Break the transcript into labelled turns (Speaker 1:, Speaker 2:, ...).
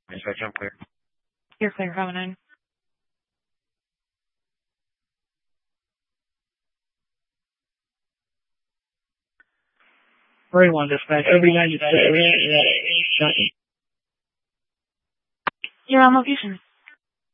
Speaker 1: Dispatch, I'm clear.
Speaker 2: You're clear, 509.
Speaker 3: Grade 1 dispatch. Every 90 seconds.
Speaker 2: You're on location.